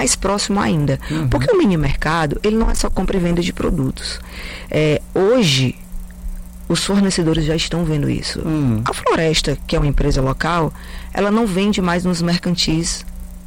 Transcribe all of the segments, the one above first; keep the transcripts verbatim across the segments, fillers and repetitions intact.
mais próximo ainda. Uhum. Porque o mini mercado, ele não é só compra e venda de produtos. É, hoje, os fornecedores já estão vendo isso. Uhum. A Floresta, que é uma empresa local, ela não vende mais nos mercantis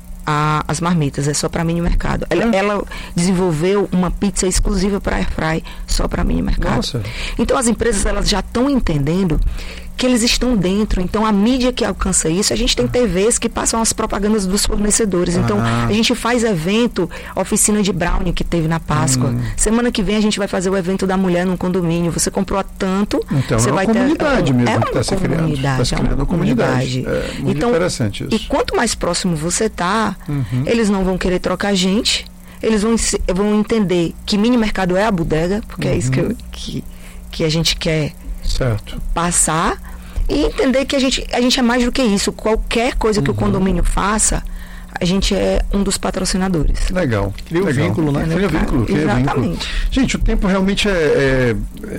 a, as marmitas, é só para mini mercado. Ela, uhum. ela desenvolveu uma pizza exclusiva para airfry, só para mini mercado. Nossa. Então as empresas, elas já estão entendendo que eles estão dentro. Então a mídia que alcança isso, a gente tem T Vs que passam as propagandas dos fornecedores. Então ah. a gente faz evento, oficina de brownie que teve na Páscoa. Hum. Semana que vem a gente vai fazer o evento da mulher num condomínio. Você comprou a tanto, então você é uma vai comunidade ter, mesmo é uma que está se criando. comunidade, Está se criando é uma comunidade. comunidade. É muito então, interessante isso. E quanto mais próximo você está, uhum. eles não vão querer trocar gente, eles vão, vão entender que mini mercado é a bodega, porque uhum. é isso que, eu, que, que a gente quer certo. passar. E entender que a gente, a gente é mais do que isso. Qualquer coisa uhum. que o condomínio faça, a gente é um dos patrocinadores. Legal. Cria o Legal. vínculo, né? Cria vínculo. Cria Exatamente. Vínculo. Gente, o tempo realmente é, é,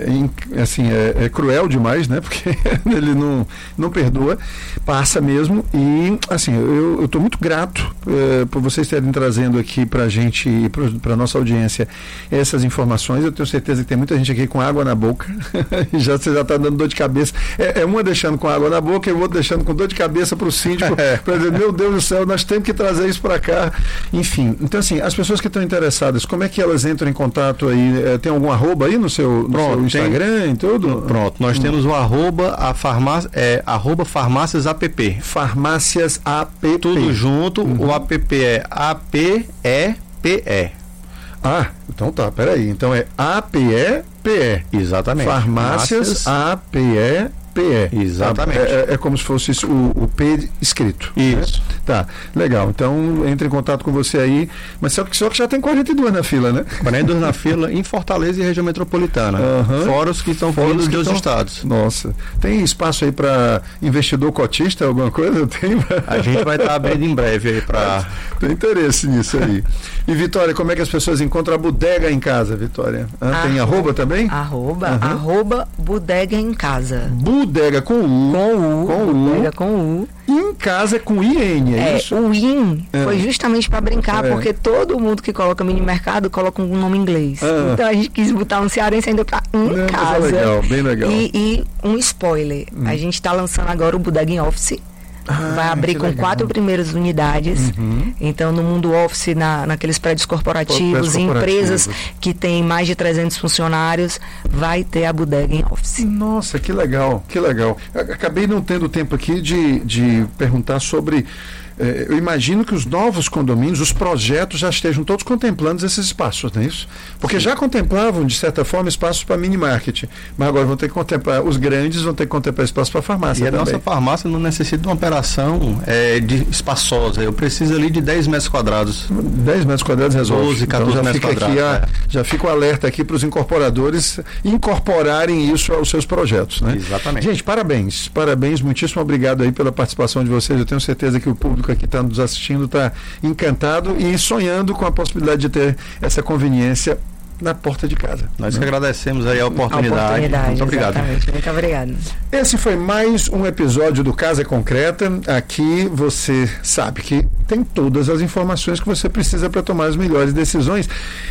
é, assim, é, é cruel demais, né? Porque ele não, não perdoa, passa mesmo. E, assim, eu estou muito grato é, por vocês terem trazendo aqui para a gente e para a nossa audiência essas informações. Eu tenho certeza que tem muita gente aqui com água na boca. já, você já está dando dor de cabeça. É, é uma deixando com água na boca e o outro deixando com dor de cabeça para o síndico. Para dizer, meu Deus do céu, nós temos que trazer isso para cá, enfim. Então, assim, as pessoas que estão interessadas, como é que elas entram em contato aí? É, tem algum arroba aí no seu, no Pronto, seu Instagram tem, e tudo? Pronto, nós hum. temos o arroba, a farmácia, é, arroba farmácias app. Farmácias app. Tudo junto, uhum. o app é A P E P E. Ah, então tá, peraí. Então é A P E P E. Exatamente. Farmácias A P E P E. Exatamente. É, é, é como se fosse o, o P escrito. Isso. Né? Tá, legal. Então, entre em contato com você aí. Mas só que, só que já tem quarenta e dois na fila, né? quarenta e dois na fila em Fortaleza e região metropolitana. Uhum. Fora os que estão fora dos outros estados. Nossa. Tem espaço aí para investidor cotista, alguma coisa? Tem? A gente vai estar abrindo em breve aí para... Tem interesse nisso aí. E, Vitória, como é que as pessoas encontram a bodega em casa, Vitória? Ah, tem arroba também? Arroba, uhum. arroba bodega em casa. Bodega com U. Com U. Com U. Bodega com U. E em casa com I N, é, é isso? O I N é. foi justamente para brincar, é. porque todo mundo que coloca mini mercado coloca um nome em inglês. Ah. Então a gente quis botar um cearense ainda para em Não, casa. Mas é legal, bem legal. E, e um spoiler, hum. a gente está lançando agora o Bodega em Office. Ah, vai abrir com legal. quatro primeiras unidades. Uhum. Então, no mundo office, na, naqueles prédios corporativos, em empresas que têm mais de trezentos funcionários, vai ter a bodega em office. Nossa, que legal, que legal. Acabei não tendo tempo aqui de, de perguntar sobre... Eh, eu imagino que os novos condomínios, os projetos já estejam todos contemplando esses espaços, não é isso? Porque Sim. já contemplavam, de certa forma, espaços para mini market, mas agora vão ter que contemplar, os grandes vão ter que contemplar espaços para farmácia. E também. a nossa farmácia não necessita de uma operação é, de espaçosa. Eu preciso ali de dez metros quadrados. dez metros quadrados resolve. doze, quatorze então, já metros fica quadrados. Aqui a, é. Já fica o alerta aqui para os incorporadores incorporarem isso aos seus projetos, né? Exatamente. Gente, parabéns, parabéns, muitíssimo obrigado aí pela participação de vocês. Eu tenho certeza que o público aqui está nos assistindo, está encantado e sonhando com a possibilidade de ter essa conveniência na porta de casa. Nós né? que agradecemos aí a oportunidade. A oportunidade Muito obrigado. Muito obrigado. Esse foi mais um episódio do Casa Concreta. Aqui você sabe que tem todas as informações que você precisa para tomar as melhores decisões.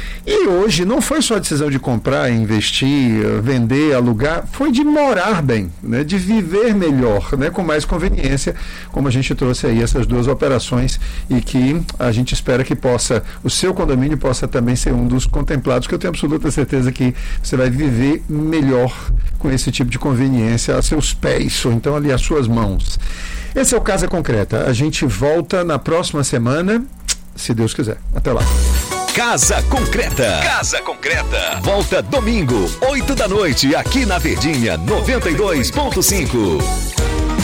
E hoje não foi só a decisão de comprar, investir, vender, alugar, foi de morar bem, né? De viver melhor, né? Com mais conveniência, como a gente trouxe aí essas duas operações e que a gente espera que possa, o seu condomínio possa também ser um dos contemplados, que eu tenho absoluta certeza que você vai viver melhor com esse tipo de conveniência a seus pés, ou então ali às suas mãos. Esse é o Casa Concreta. A gente volta na próxima semana, se Deus quiser. Até lá. Casa Concreta. Casa Concreta. Volta domingo, oito da noite, aqui na Verdinha noventa e dois ponto cinco.